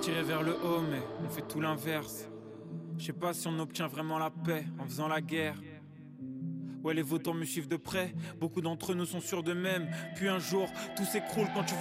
tirer vers le haut, mais on fait tout l'inverse. Je sais pas si on obtient vraiment la paix en faisant la guerre. Ouais, les votants me suivent de près. Beaucoup d'entre nous sont sûrs d'eux-mêmes. Puis un jour, tout s'écroule quand tu